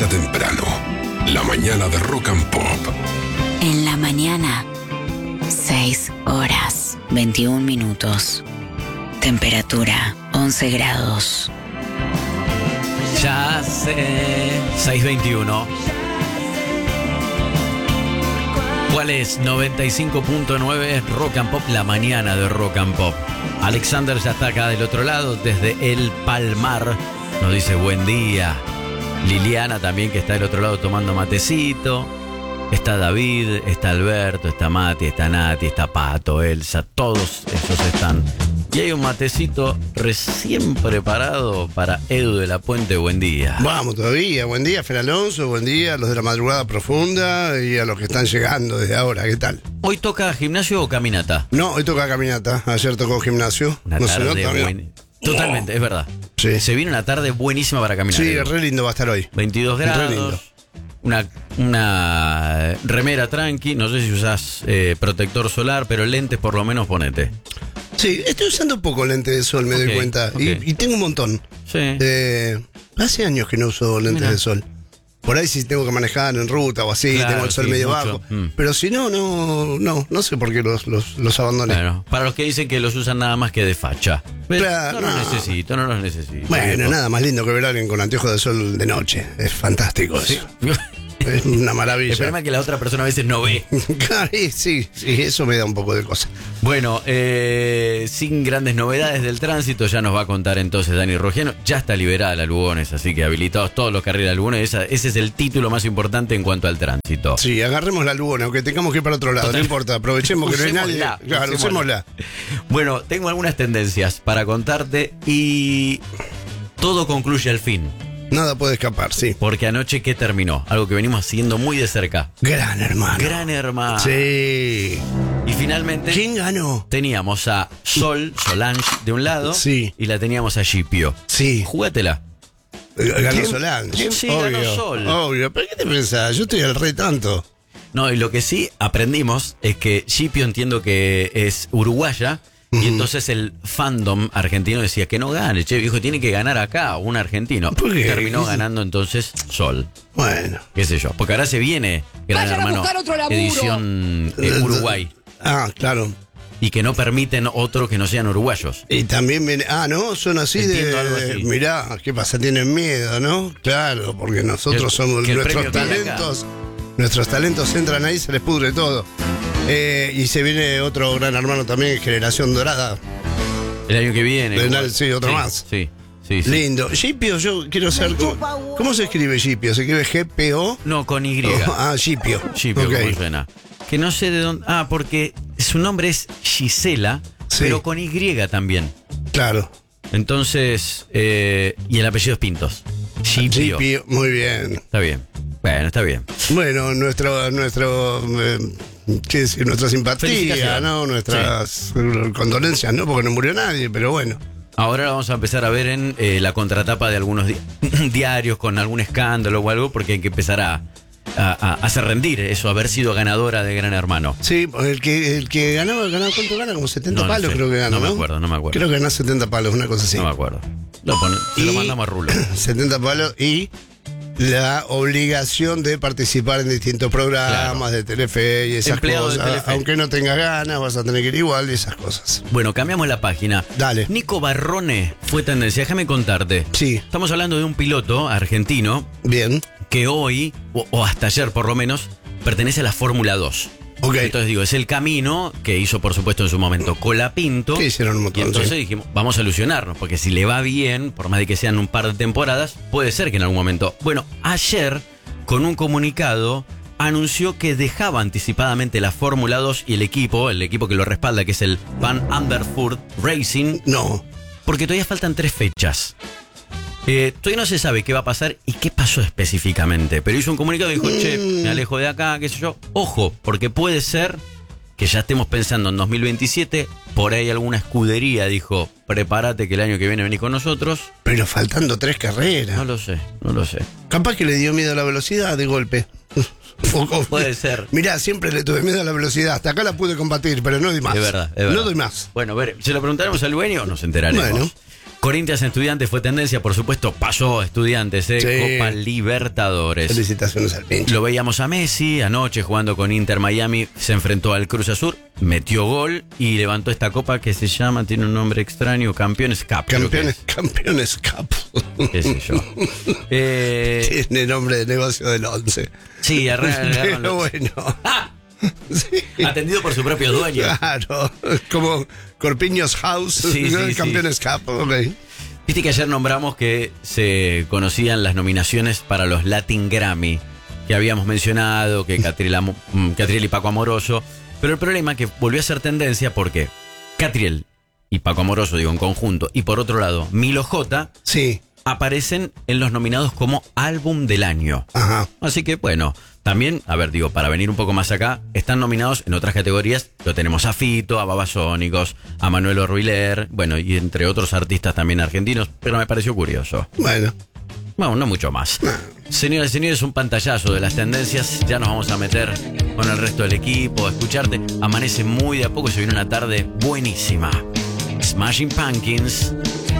Despierta temprano. La mañana de Rock and Pop. En la mañana, 6 horas, 21 minutos. Temperatura, 11 grados. Ya sé. 6:21. ¿Cuál es? 95.9 Rock and Pop, la mañana de Rock and Pop. Alexander ya está acá del otro lado, desde El Palmar. Nos dice buen día. Liliana también, que está del otro lado tomando matecito. Está David, está Alberto, está Mati, está Nati, está Pato, Elsa. Todos esos están. Y hay un matecito recién preparado para Edu de la Puente. Buen día. Vamos todavía. Buen día, Fer Alonso. Buen día a los de la madrugada profunda y a los que están llegando desde ahora. ¿Qué tal? ¿Hoy toca gimnasio o caminata? No, hoy toca caminata. Ayer tocó gimnasio. Una no tarde se nota, Totalmente, es verdad. Sí. Se viene una tarde buenísima para caminar. Sí, re lindo va a estar hoy. 22 Re lindo. grados. Una remera tranqui. No sé si usás protector solar, pero lentes por lo menos ponete. Sí, estoy usando poco lente de sol, me doy cuenta. Ok. Y tengo un montón. Sí. Hace años que no uso lentes Mirá. de sol. Por ahí si tengo que manejar en ruta o así, Claro, tengo el sol sí, medio mucho. bajo. Pero si no sé por qué los abandoné. Bueno, para los que dicen que los usan nada más que de facha. Claro, no los no. necesito, no los necesito. Bueno, viejo. nada más lindo que ver a alguien con anteojos de sol de noche. Es fantástico Sí. eso. Es una El maravilla. problema es que la otra persona a veces no ve. Claro, sí, eso me da un poco de cosa. Bueno, sin grandes novedades del tránsito, ya nos va a contar entonces Dani Rogiano. Ya está liberada la Lugones, así que habilitados todos los carriles de Lugones. Ese es el título más importante en cuanto al tránsito. Sí, agarremos la Lugona, aunque tengamos que ir para otro lado, no importa, aprovechemos que no hay nadie. Usémosla, Claro, usémosla. Bueno, tengo algunas tendencias para contarte y todo concluye al fin. Nada puede escapar, sí. Porque anoche, ¿qué terminó? Algo que venimos siguiendo muy de cerca. Gran hermano. Gran Hermano. Sí. Y finalmente ¿Quién ganó? teníamos a Solange de un lado, Sí. y la teníamos a Scipio. Sí. Jugátela. Ganó Solange. Sí, ganó Sol. Obvio. ¿Pero qué te pensás? Yo estoy al re tanto. No, y lo que sí aprendimos es que Scipio, entiendo que es uruguaya, y entonces el fandom argentino decía que no gane, che, viejo, tiene que ganar acá un argentino. ¿Por qué? Terminó ganando entonces Sol, Bueno. qué sé yo, porque ahora se viene Gran Vayan a Hermano buscar otro laburo. edición Uruguay, Ah, claro. y que no permiten otros que no sean uruguayos. Y también viene. Ah, ¿no? Son así Entiendo algo de. así. Mirá, ¿qué pasa? Tienen miedo, ¿no? Claro, porque nosotros somos que el nuestros premio quede acá. talentos. Nuestros talentos entran ahí, se les pudre todo. Y se viene otro Gran Hermano también, Generación Dorada. El año que viene. Sí, otro más. Sí. Lindo. Scipio, yo quiero saber. ¿Cómo se escribe Scipio? ¿Se escribe GPO? No, con Y. Scipio. Scipio, Ok. ¿cómo suena? Que no sé de dónde. Ah, porque su nombre es Gisela, Sí. pero con Y también. Claro. Entonces, y el apellido es Pintos. Scipio. Scipio, muy bien. Está bien. Bueno, está bien. Bueno, ¿qué decir? Nuestra simpatía, Felicitaciones. ¿no? Nuestras condolencias, ¿no? Porque no murió nadie, pero bueno. Ahora la vamos a empezar a ver en la contratapa de algunos diarios con algún escándalo o algo, porque hay que empezar a hacer rendir eso, haber sido ganadora de Gran Hermano. Sí, el que ganaba, ¿cuánto gana? Como 70 No, no palos sé. creo que gana, No ¿no? me acuerdo, no me acuerdo. Creo que ganó 70 palos, una cosa así. No me acuerdo. Se lo mandamos a Rulo. 70 palos y la obligación de participar en distintos programas Claro. de Telefe y esas Empleado de cosas. Telefe. Aunque no tengas ganas, vas a tener que ir igual y esas cosas. Bueno, cambiamos la página. Dale. Nico Barrone fue tendencia. Déjame contarte. Sí. Estamos hablando de un piloto argentino Bien. que hoy, o hasta ayer por lo menos, pertenece a la Fórmula 2. Ok. Entonces digo, es el camino que hizo por supuesto en su momento Colapinto. Que hicieron un montón, Y entonces sí. dijimos, vamos a ilusionarnos, porque si le va bien, por más de que sean un par de temporadas, puede ser que en algún momento. Bueno, ayer, con un comunicado, anunció que dejaba anticipadamente la Fórmula 2 y el equipo que lo respalda, que es el Van Anderfurt Racing, No. porque todavía faltan 3 fechas. Todavía no se sabe qué va a pasar y qué pasó específicamente, pero hizo un comunicado y dijo, che, me alejo de acá, qué sé yo. Ojo, porque puede ser que ya estemos pensando en 2027, por ahí alguna escudería dijo, prepárate que el año que viene venís con nosotros. Pero faltando 3 carreras. No lo sé. Capaz que le dio miedo a la velocidad de golpe. Puede ser. Mirá, siempre le tuve miedo a la velocidad. Hasta acá la pude combatir, pero no doy más. Es verdad. No doy más. Bueno, a ver, ¿se lo preguntaremos al dueño o nos enteraremos? Bueno. Corinthians Estudiantes fue tendencia, por supuesto, pasó Estudiantes, Sí. Copa Libertadores. Felicitaciones al pinche. Lo veíamos a Messi anoche jugando con Inter Miami, se enfrentó al Cruz Azul, metió gol y levantó esta copa que se llama, tiene un nombre extraño, Campeones Cup. creo que Campeones Cup. es. ¿Qué sé yo? Tiene nombre de negocio del 11. Sí, agarraron Pero los- bueno. Sí. atendido por su propio dueño. Claro, como Corpiños House, Sí, ¿no? sí, Campeones Cup, ok. Viste que ayer nombramos que se conocían las nominaciones para los Latin Grammy, que habíamos mencionado, que Catriel y Paco Amoroso, pero el problema es que volvió a ser tendencia porque Catriel y Paco Amoroso, digo, en conjunto, y por otro lado, Milo J, Sí, aparecen en los nominados como Álbum del Año. ajá. Así que, bueno, también, a ver, digo, para venir un poco más acá, están nominados en otras categorías. Lo tenemos a Fito, a Babasónicos, a Manuel Orbiler, bueno, y entre otros artistas también argentinos, pero me pareció curioso. Bueno, Bueno, no mucho más. Señoras y señores, un pantallazo de las tendencias. Ya nos vamos a meter con el resto del equipo, a escucharte. Amanece muy de a poco, se viene una tarde buenísima. Smashing Pumpkins,